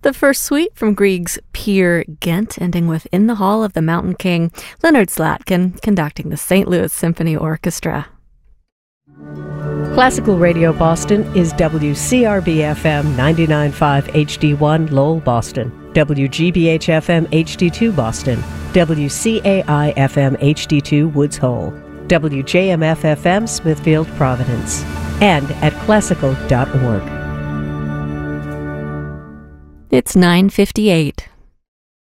The first suite from Grieg's Peer Gynt, ending with In the Hall of the Mountain King, Leonard Slatkin conducting the St. Louis Symphony Orchestra. Classical Radio Boston is WCRB-FM 99.5 HD1 Lowell, Boston, WGBH-FM HD2 Boston, WCAI-FM HD2 Woods Hole, WJMF-FM Smithfield, Providence, and at classical.org. It's 9:58.